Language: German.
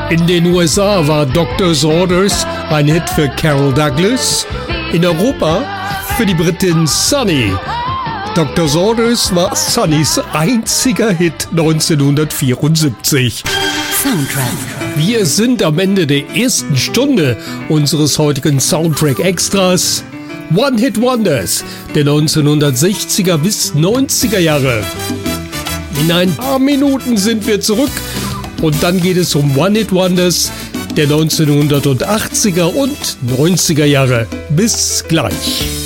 In den USA war Doctor's Orders ein Hit für Carol Douglas, in Europa für die Britin Sunny. Doctor's Orders war Sunnys einziger Hit 1974. Soundtrack. Wir sind am Ende der ersten Stunde unseres heutigen Soundtrack Extras. One Hit Wonders der 1960er bis 90er Jahre. In ein paar Minuten sind wir zurück und dann geht es um One Hit Wonders der 1980er und 90er Jahre. Bis gleich.